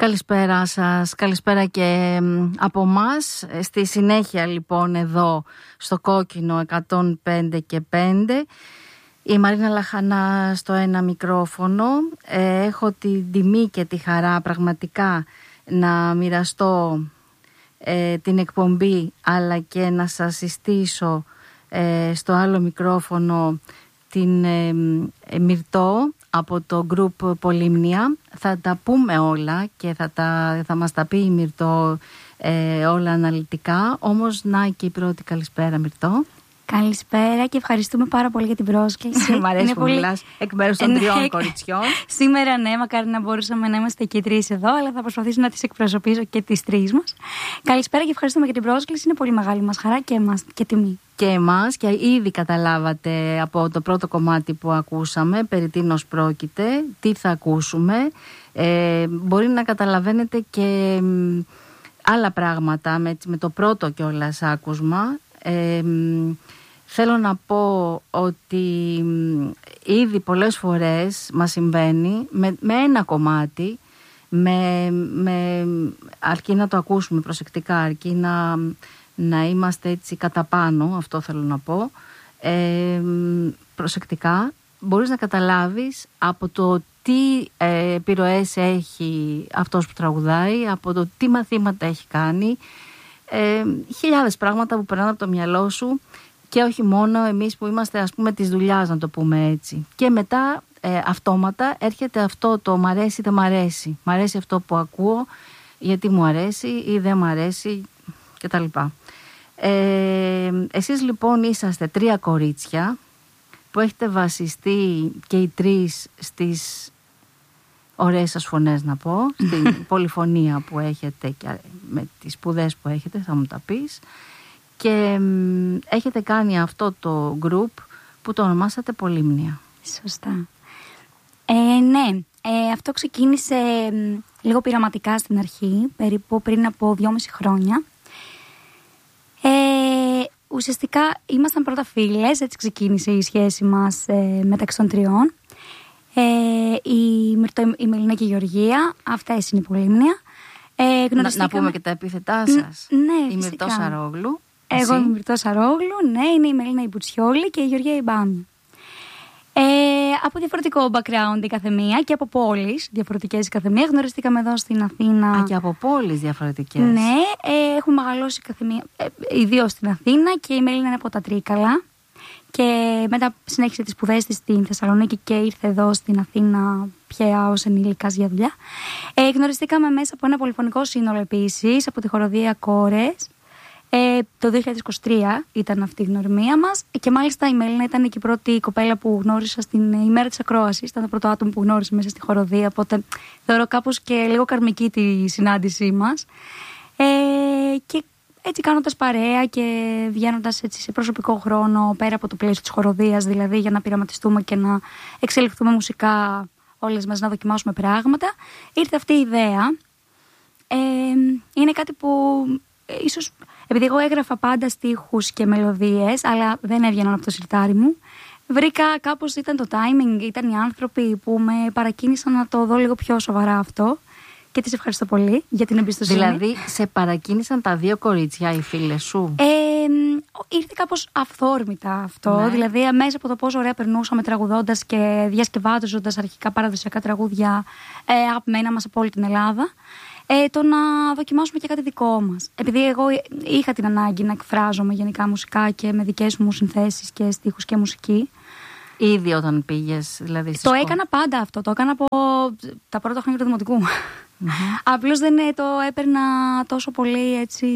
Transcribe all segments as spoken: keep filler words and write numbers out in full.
Καλησπέρα σας, καλησπέρα και από μας. Στη συνέχεια λοιπόν εδώ στο Κόκκινο εκατόν πέντε και πέντε. Η Μαρίνα Λαχανά στο ένα μικρόφωνο. Ε, έχω την τιμή και τη χαρά πραγματικά να μοιραστώ ε, την εκπομπή, αλλά και να σας συστήσω ε, στο άλλο μικρόφωνο την ε, ε, Μυρτώ από το group Πολύμνια. Θα τα πούμε όλα και θα, τα, θα μας τα πει η Μυρτώ ε, όλα αναλυτικά. Όμως να και η πρώτη καλησπέρα, Μυρτώ. Καλησπέρα και ευχαριστούμε πάρα πολύ για την πρόσκληση. Μ' αρέσει που πολύ... μιλάς εκ μέρους των τριών κοριτσιών. Σήμερα ναι, μακάρι να μπορούσαμε να είμαστε και οι τρεις εδώ, αλλά θα προσπαθήσω να τις εκπροσωπήσω και τις τρεις μας. Καλησπέρα και ευχαριστούμε για την πρόσκληση. Είναι πολύ μεγάλη μας χαρά και εμάς και τιμή. Και εμάς, και ήδη καταλάβατε από το πρώτο κομμάτι που ακούσαμε περί τίνος πρόκειται, τι θα ακούσουμε. Ε, μπορεί να καταλαβαίνετε και άλλα πράγματα με, με το πρώτο κιόλας άκουσμα. Ε, θέλω να πω ότι ήδη πολλές φορές μας συμβαίνει με, με ένα κομμάτι, με, με, αρκεί να το ακούσουμε προσεκτικά, αρκεί να, να είμαστε έτσι κατά πάνω, αυτό θέλω να πω, ε, προσεκτικά μπορείς να καταλάβεις από το τι ε, επιρροές έχει αυτός που τραγουδάει, από το τι μαθήματα έχει κάνει, Ε, χιλιάδες πράγματα που περνάνε από το μυαλό σου, και όχι μόνο εμείς που είμαστε ας πούμε της δουλειάς, να το πούμε έτσι. Και μετά ε, αυτόματα έρχεται αυτό το μ' αρέσει, δεν μ' αρέσει. Μ' αρέσει αυτό που ακούω, γιατί μου αρέσει ή δεν μ' αρέσει κτλ. Ε, εσείς λοιπόν είσαστε τρία κορίτσια που έχετε βασιστεί και οι τρεις στις ωραίες σας φωνές, να πω, στην πολυφωνία που έχετε και με τις σπουδές που έχετε, θα μου τα πεις, και μ, έχετε κάνει αυτό το group που το ονομάσατε Πολύμνια. Σωστά. Ε, ναι, ε, αυτό ξεκίνησε μ, λίγο πειραματικά στην αρχή, περίπου πριν από δυόμιση χρόνια. Ε, ουσιαστικά ήμασταν πρώτα φίλες, έτσι ξεκίνησε η σχέση μας ε, μεταξύ των τριών. Ε, η, Μυρτώ, η Μελίνα και η Γεωργία, αυτές είναι η Πολύμνια. Ε, να, να πούμε και τα επίθετά σας. Ν, ναι, η Μυρτώ Σαρόγλου. Εγώ είμαι η Μυρτώ Σαρόγλου, ναι, είναι η Μελίνα η Μπουτσιόλη και η Γεωργία η Μπάνου. Ε, από διαφορετικό background η καθεμία και από πόλεις διαφορετικές η καθεμία. Γνωριστήκαμε εδώ στην Αθήνα. Α, και από πόλεις διαφορετικές. Ναι, ε, έχουμε μεγαλώσει η καθεμία, ε, ιδίως στην Αθήνα, και η Μελίνα είναι από τα Τρίκαλα. Και μετά συνέχισε τις σπουδές της στην Θεσσαλονίκη και ήρθε εδώ στην Αθήνα πια ως ενήλικας για δουλειά. Ε, γνωριστήκαμε μέσα από ένα πολυφωνικό σύνολο επίσης, από τη χοροδία Κόρες. Ε, το δύο χιλιάδες είκοσι τρία ήταν αυτή η γνωριμία μας, και μάλιστα η Μελίνα ήταν και η πρώτη κοπέλα που γνώρισα στην ημέρα της ακρόασης. Ήταν το πρώτο άτομο που γνώρισα μέσα στη χοροδία, οπότε θεωρώ κάπως και λίγο καρμική τη συνάντησή μας. Ε, και έτσι κάνοντας παρέα και βγαίνοντας έτσι σε προσωπικό χρόνο πέρα από το πλαίσιο της χοροδίας, δηλαδή για να πειραματιστούμε και να εξελιχθούμε μουσικά όλες μας, να δοκιμάσουμε πράγματα, ήρθε αυτή η ιδέα. Ε, είναι κάτι που ε, ίσως, επειδή εγώ έγραφα πάντα στίχους και μελωδίες, αλλά δεν έβγαιναν από το σιρτάρι μου, βρήκα κάπως, ήταν το timing, ήταν οι άνθρωποι που με παρακίνησαν να το δω λίγο πιο σοβαρά αυτό. Και τις ευχαριστώ πολύ για την εμπιστοσύνη. Δηλαδή, σε παρακίνησαν τα δύο κορίτσια, οι φίλες σου? Ε, ήρθε κάπως αυθόρμητα αυτό. Ναι. Δηλαδή, μέσα από το πόσο ωραία περνούσαμε τραγουδώντας και διασκευάζοντας αρχικά παραδοσιακά τραγούδια ε, αγαπημένα μας από όλη την Ελλάδα, ε, το να δοκιμάσουμε και κάτι δικό μας. Επειδή εγώ είχα την ανάγκη να εκφράζομαι γενικά μουσικά και με δικές μου συνθέσεις και στίχους και μουσική. Ήδη όταν πήγες, δηλαδή, στη Το σχολή. έκανα πάντα αυτό. Το έκανα από τα πρώτα χρόνια του δημοτικού. Mm-hmm. Απλώς δεν το έπαιρνα τόσο πολύ έτσι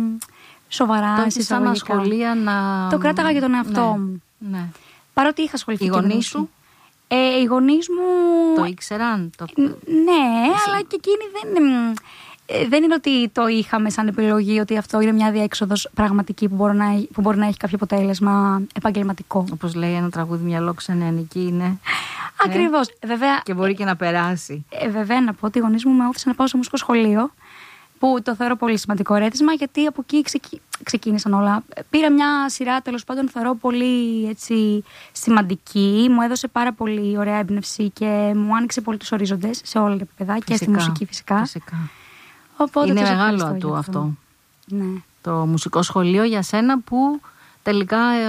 σοβαρά. Το έχεις σαν σχολεία να... Το κράταγα για τον εαυτό ναι. μου. Ναι. Παρότι είχα ασχοληθεί. Οι γονείς σου? Ε, οι γονείς μου... Το ήξεραν? Το... Ναι, Εσύ... αλλά και εκείνοι δεν... Δεν είναι ότι το είχαμε σαν επιλογή, ότι αυτό είναι μια διέξοδος πραγματική που μπορεί να, που μπορεί να έχει κάποιο αποτέλεσμα επαγγελματικό. Όπως λέει ένα τραγούδι, μυαλό ξενεανική είναι. Ακριβώς. Ε, βέβαια, και μπορεί και να περάσει. Ε, βέβαια, να πω ότι οι γονείς μου με όθησαν να πάω σε μουσικό σχολείο. που το θεωρώ πολύ σημαντικό ρέθισμα, γιατί από εκεί ξεκι... ξεκίνησαν όλα. Πήρα μια σειρά, τέλος πάντων, θεωρώ πολύ έτσι, σημαντική. Μου έδωσε πάρα πολύ ωραία έμπνευση και μου άνοιξε πολύ τους ορίζοντες σε όλα τα επίπεδα και στη μουσική φυσικά. φυσικά. Οπότε είναι μεγάλο ατού αυτό. αυτό. Ναι. Το μουσικό σχολείο για σένα που τελικά ε,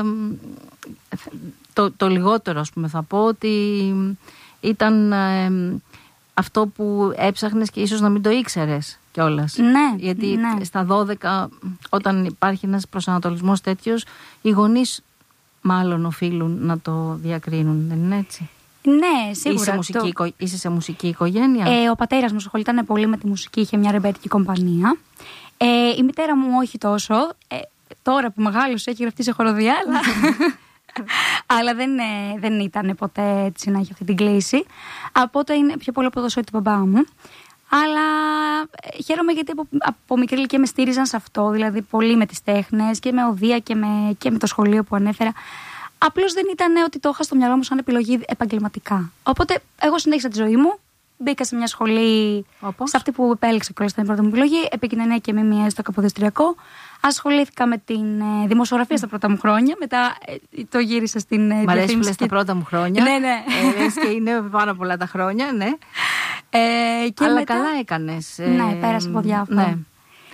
το, το λιγότερο, ας πούμε, θα πω ότι ήταν ε, αυτό που έψαχνες και ίσως να μην το ήξερες κιόλας. Ναι, γιατί ναι. στα δώδεκα, όταν υπάρχει ένας προσανατολισμός τέτοιος, οι γονείς μάλλον οφείλουν να το διακρίνουν, δεν είναι έτσι? Ναι, σίγουρα. Είσαι, μουσική, το... είσαι σε μουσική οικογένεια? Ε, ο πατέρας μου ασχολιόταν πολύ με τη μουσική, είχε μια ρεμπέτικη κομπανία. Ε, η μητέρα μου όχι τόσο. Ε, τώρα που μεγάλωσε έχει γραφτεί σε χοροδιά, αλλά, αλλά δεν, ε, δεν ήταν ποτέ έτσι να έχει αυτή την κλίση. Οπότε είναι πιο πολύ αποδοσό του μπαμπά μου. Αλλά ε, χαίρομαι γιατί από, από μικρή ηλικία με στήριζαν σε αυτό, δηλαδή πολύ με τις τέχνες και με οδεία και με, και με το σχολείο που ανέφερα. Απλώς δεν ήταν ότι το είχα στο μυαλό μου σαν επιλογή επαγγελματικά. Οπότε εγώ συνέχισα τη ζωή μου. Μπήκα σε μια σχολή, όπως? σε αυτή που επέλεξα και όλα στην πρώτη μου επιλογή, επικοινωνία και μήμια στο καποδιστριακό. Ασχολήθηκα με την ε, δημοσιογραφία στα πρώτα μου χρόνια. Μετά ε, το γύρισα στην ε, Μ' αρέσει που λες και... τα πρώτα μου χρόνια. Ναι, ναι. Ε, και είναι πάρα πολλά τα χρόνια, ναι. Ε, και Αλλά μετά... καλά έκανες. Ναι, πέρασα από διάφορα. Ναι.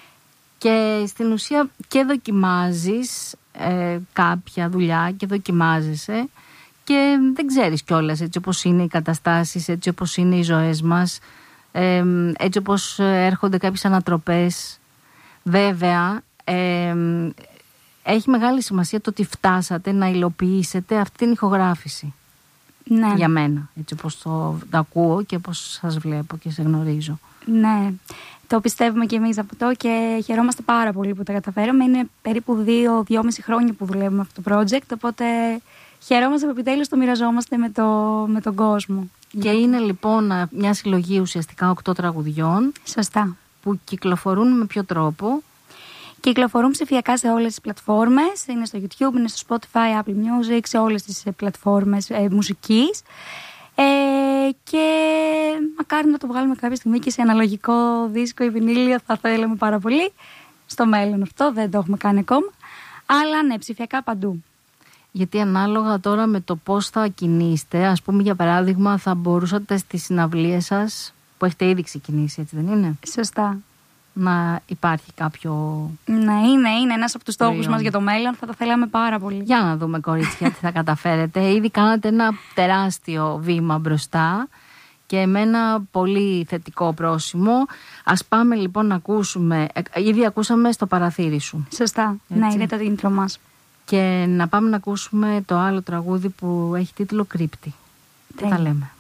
Και στην ουσία και δοκιμάζεις ε, κάποια δουλειά και δοκιμάζεσαι και δεν ξέρεις κιόλας έτσι όπως είναι οι καταστάσεις, έτσι όπως είναι οι ζωές μας, ε, έτσι όπως έρχονται κάποιες ανατροπές. Βέβαια, ε, έχει μεγάλη σημασία το ότι φτάσατε να υλοποιήσετε αυτή την ηχογράφηση. Ναι. Για μένα, έτσι όπως το, το ακούω και όπως σας βλέπω και σε γνωρίζω. Ναι, το πιστεύουμε κι εμείς από το και χαιρόμαστε πάρα πολύ που τα καταφέραμε. Είναι περίπου δύο, δυόμιση χρόνια που δουλεύουμε αυτό το project, οπότε χαιρόμαστε που επιτέλους το μοιραζόμαστε με, το, με τον κόσμο. Και είναι λοιπόν μια συλλογή ουσιαστικά οκτώ τραγουδιών. Σωστά. Που κυκλοφορούν με ποιο τρόπο? Κυκλοφορούν ψηφιακά σε όλες τις πλατφόρμες. Είναι στο YouTube, είναι στο Spotify, Apple Music, σε όλες τις πλατφόρμες ε, μουσικής. Ε, και μακάρι να το βγάλουμε κάποια στιγμή και σε αναλογικό δίσκο ή βινίλιο, θα θέλαμε πάρα πολύ. Στο μέλλον αυτό δεν το έχουμε κάνει ακόμα. Αλλά ναι, ψηφιακά παντού. Γιατί ανάλογα τώρα με το πώς θα κινείστε, ας πούμε για παράδειγμα θα μπορούσατε στις συναυλίες σας, που έχετε ήδη ξεκινήσει, έτσι δεν είναι? Σωστά. Να υπάρχει κάποιο... Ναι, είναι, είναι ένας από τους στόχους μας για το μέλλον. Θα το θέλαμε πάρα πολύ. Για να δούμε, κορίτσια, τι θα καταφέρετε. Ήδη κάνατε ένα τεράστιο βήμα μπροστά και με ένα πολύ θετικό πρόσημο. Ας πάμε λοιπόν να ακούσουμε. Ήδη ακούσαμε στο παραθύρι σου. Σωστά. Έτσι. Ναι, είναι το intro μας. Και να πάμε να ακούσουμε το άλλο τραγούδι που έχει τίτλο Κρύπτη. Τι θα λέμε?